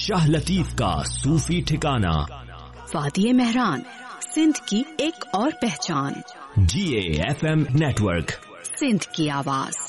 शाह लतीफ का सूफी ठिकाना। वादी मेहरान, सिंध की एक और पहचान। GAFM नेटवर्क, सिंध की आवाज।